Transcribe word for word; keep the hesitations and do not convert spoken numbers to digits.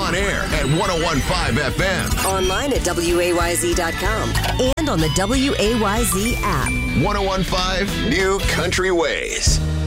On air at ten fifteen F M. Online at W A Y Z dot com. And on the W A Y Z app. ten fifteen New Country Ways.